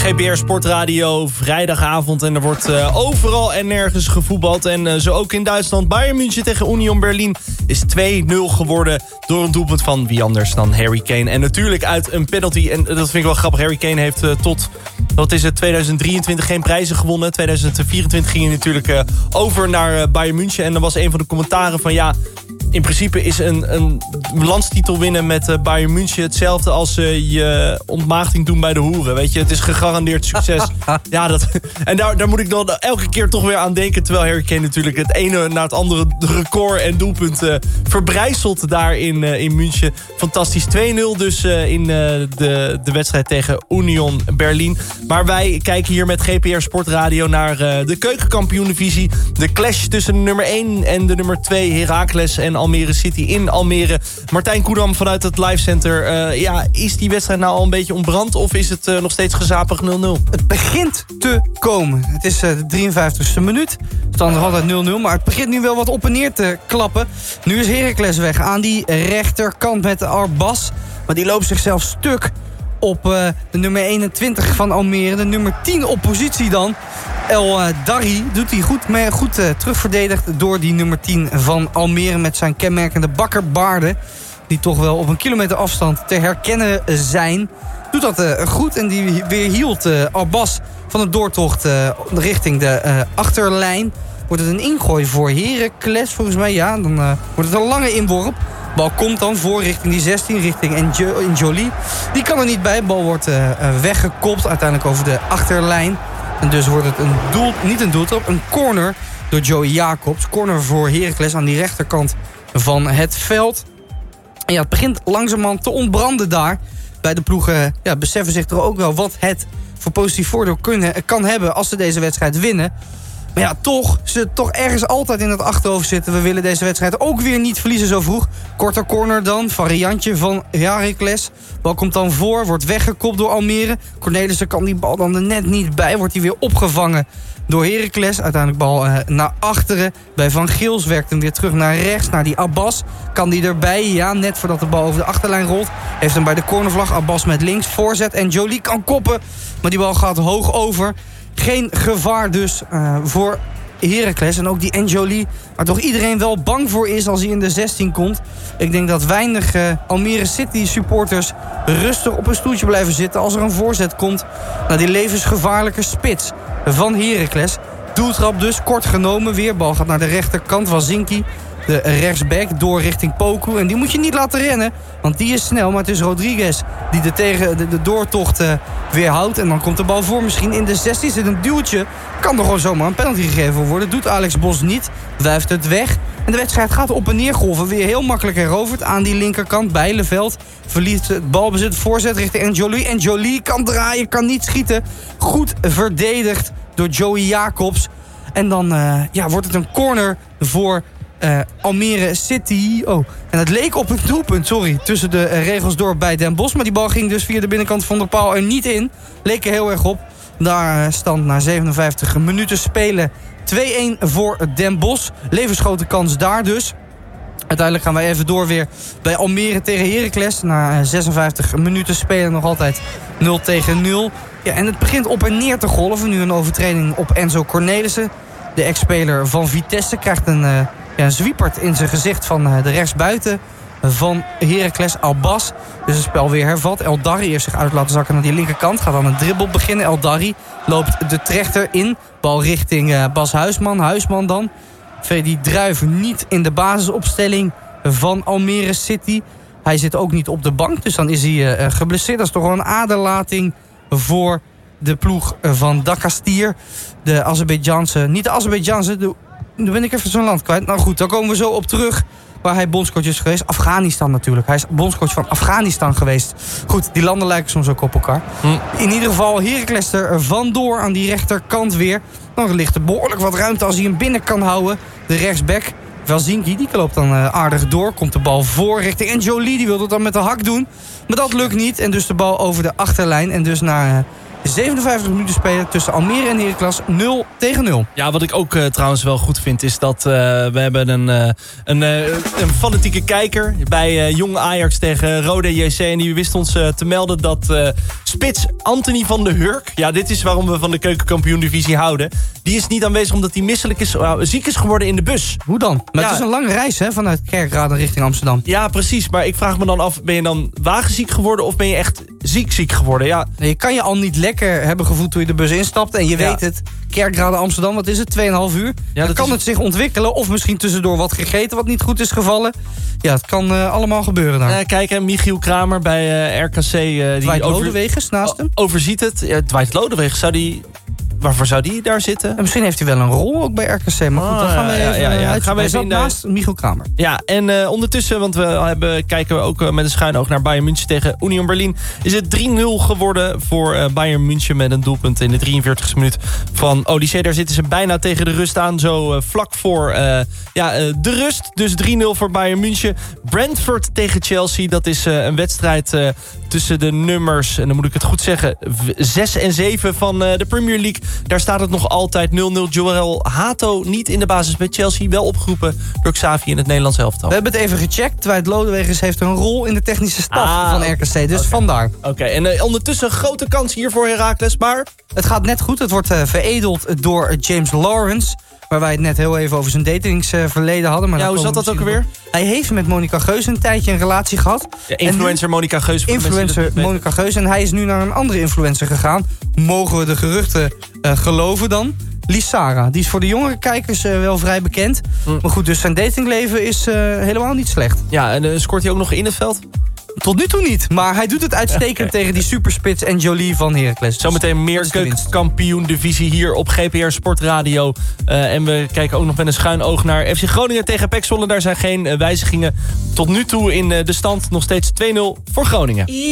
GPR Sportradio, vrijdagavond en er wordt overal en nergens gevoetbald. En zo ook in Duitsland. Bayern München tegen Union Berlin is 2-0 geworden door een doelpunt van wie anders dan Harry Kane. En natuurlijk uit een penalty. En dat vind ik wel grappig. Harry Kane heeft tot, 2023 geen prijzen gewonnen. 2024 ging hij natuurlijk over naar Bayern München. En dan was een van de commentaren van in principe is een landstitel winnen met Bayern München hetzelfde als je ontmaagding doen bij de hoeren. Weet je, het is gegarandeerd succes. En daar moet ik dan elke keer toch weer aan denken. Terwijl Harry Kane natuurlijk het ene na het andere record en doelpunt verbrijzelt daar in München. Fantastisch. 2-0 dus in de wedstrijd tegen Union Berlin. Maar wij kijken hier met GPR Sportradio naar de keukenkampioen-divisie. De clash tussen de nummer 1 en de nummer 2 Heracles en Almere City in Almere. Martijn Koedam vanuit het Live Center. Is die wedstrijd nou al een beetje ontbrand of is het nog steeds gezapig 0-0? Het begint te komen. Het is de 53e minuut. Stand nog altijd 0-0, maar het begint nu wel wat op en neer te klappen. Nu is Heracles weg aan die rechterkant met Arbas. Maar die loopt zichzelf stuk op de nummer 21 van Almere. De nummer 10 op positie dan. El Darri doet hij goed, maar goed terugverdedigd door die nummer 10 van Almere met zijn kenmerkende bakkerbaarden. Die toch wel op een kilometer afstand te herkennen zijn. Doet dat goed en die weerhield Abbas van de doortocht richting de achterlijn. Wordt het een ingooi voor Heracles volgens mij? Ja, dan wordt het een lange inworp. Bal komt dan voor richting die 16, richting N'Joli. Die kan er niet bij. Bal wordt weggekopt uiteindelijk over de achterlijn. En dus wordt het niet een doeltrap, een corner door Joey Jacobs. Corner voor Heracles aan die rechterkant van het veld. En het begint langzamerhand te ontbranden daar. Bij de ploegen beseffen zich er ook wel wat het voor positief voordeel kan hebben als ze deze wedstrijd winnen. Maar ze toch ergens altijd in het achterhoofd zitten. We willen deze wedstrijd ook weer niet verliezen zo vroeg. Korter corner dan, variantje van Heracles. Bal komt dan voor, wordt weggekopt door Almere. Cornelissen kan die bal dan er net niet bij. Wordt hij weer opgevangen door Heracles. Uiteindelijk bal naar achteren. Bij Van Gils werkt hem weer terug naar rechts. Naar die Abbas. Kan die erbij? Ja, net voordat de bal over de achterlijn rolt. Heeft hem bij de cornervlag. Abbas met links. Voorzet en Jolie kan koppen. Maar die bal gaat hoog over. Geen gevaar dus voor Heracles. En ook die N'Joli, waar toch iedereen wel bang voor is als hij in de 16 komt. Ik denk dat weinig Almere City supporters rustig op een stoeltje blijven zitten als er een voorzet komt naar die levensgevaarlijke spits van Heracles. Doeltrap dus, kort genomen weer. Bal gaat naar de rechterkant van Zinki. De rechtsback door richting Poku. En die moet je niet laten rennen, want die is snel. Maar het is Rodriguez die de doortocht weerhoudt. En dan komt de bal voor. Misschien in de 16 zit een duwtje. Kan er gewoon zomaar een penalty gegeven worden. Doet Alex Bos niet. Wuift het weg. En de wedstrijd gaat op en neer golven. Weer heel makkelijk heroverd aan die linkerkant. Bijleveld verliest het balbezit. Voorzet richting N'Joli. N'Joli kan draaien, kan niet schieten. Goed verdedigd door Joey Jacobs. En dan wordt het een corner voor Almere City. Oh, en het leek op een doelpunt, tussen de regels door bij Den Bosch. Maar die bal ging dus via de binnenkant van de paal er niet in. Leek er heel erg op. Daar stand na 57 minuten spelen 2-1 voor Den Bosch. Levensgrote kans daar dus. Uiteindelijk gaan wij even door weer bij Almere tegen Heracles. Na 56 minuten spelen nog altijd 0-0. Ja, en het begint op en neer te golven. Nu een overtreding op Enzo Cornelissen. De ex-speler van Vitesse krijgt een zwiepert in zijn gezicht van de rechtsbuiten van Heracles Abbas. Dus het spel weer hervat. El Darri heeft zich uit laten zakken naar die linkerkant. Gaat dan een dribbel beginnen. El Darri loopt de trechter in. Bal richting Bas Huisman. Huisman dan. Freddy Druijf niet in de basisopstelling van Almere City. Hij zit ook niet op de bank. Dus dan is hij geblesseerd. Dat is toch wel een aderlating voor de ploeg van Dakastier. De Azerbeidzjaanse. Niet de Azerbeidzjaanse. Nu ben ik even zo'n land kwijt. Nou goed, daar komen we zo op terug. Waar hij bondscoach is geweest. Afghanistan natuurlijk. Hij is bondscoach van Afghanistan geweest. Goed, die landen lijken soms ook op elkaar. In ieder geval Heracles er vandoor aan die rechterkant weer. Dan ligt er behoorlijk wat ruimte als hij hem binnen kan houden. De rechtsback, Velzinki, die loopt dan aardig door. Komt de bal voor richting N'Joli. Die wil het dan met de hak doen. Maar dat lukt niet en dus de bal over de achterlijn. En dus na 57 minuten spelen tussen Almere en Heracles 0-0. Ja, wat ik ook trouwens wel goed vind is dat we hebben een fanatieke kijker bij Jong Ajax tegen Roda JC. En die wist ons te melden dat spits Anthony van der Hurk... Ja, dit is waarom we van de keukenkampioen-divisie houden. Die is niet aanwezig omdat hij misselijk is, ziek is geworden in de bus. Hoe dan? Maar het is een lange reis hè, vanuit Kerkrade richting Amsterdam. Ja, precies. Maar ik vraag me dan af, ben je dan wagenziek geworden of ben je echt ziek geworden? Ja. Nee, je kan je al niet lekker hebben gevoeld toen je de bus instapte. En je weet het, Kerkrade Amsterdam, wat is het? 2,5 uur. Ja, dan kan het zich ontwikkelen. Of misschien tussendoor wat gegeten wat niet goed is gevallen. Ja, het kan allemaal gebeuren daar. Kijk, en Michiel Kramer bij RKC... Dwight Lodewegens naast hem. Overziet het. Dwight Lodewegens, waarvoor zou die daar zitten? En misschien heeft hij wel een rol ook bij RKC. Maar goed, dan gaan we even gaan we even naast Michiel Kramer. Ja, en ondertussen, want kijken we ook met een schuin oog naar Bayern München tegen Union Berlin. Is het 3-0 geworden voor Bayern München met een doelpunt in de 43e minuut van Olysee. Daar zitten ze bijna tegen de rust aan, zo vlak voor de rust. Dus 3-0 voor Bayern München. Brentford tegen Chelsea, dat is een wedstrijd tussen de nummers, en dan moet ik het goed zeggen, 6 en 7 van de Premier League. Daar staat het nog altijd 0-0. Joel Hato niet in de basis bij Chelsea. Wel opgeroepen door Xavi in het Nederlands elftal. We hebben het even gecheckt. Dwight Lodewegens heeft een rol in de technische staf van RKC. Dus vandaar. Oké, en ondertussen een grote kans hier voor Heracles. Maar het gaat net goed. Het wordt veredeld door James Lawrence. Waar wij het net heel even over zijn datingsverleden hadden. Maar hoe zat dat ook alweer? Hij heeft met Monica Geus een tijdje een relatie gehad. Ja, influencer Monica Geus. Influencer Monica Geus. En hij is nu naar een andere influencer gegaan. Mogen we de geruchten geloven dan? Lissara. Die is voor de jongere kijkers wel vrij bekend. Maar goed, dus zijn datingleven is helemaal niet slecht. Ja, en scoort hij ook nog in het veld? Tot nu toe niet, maar hij doet het uitstekend tegen die superspits en Jolie van Heracles. Zometeen meer keukenkampioen-divisie hier op GPR Sportradio. En we kijken ook nog met een schuin oog naar FC Groningen tegen PEC Zwolle. Daar zijn geen wijzigingen tot nu toe in de stand. Nog steeds 2-0 voor Groningen.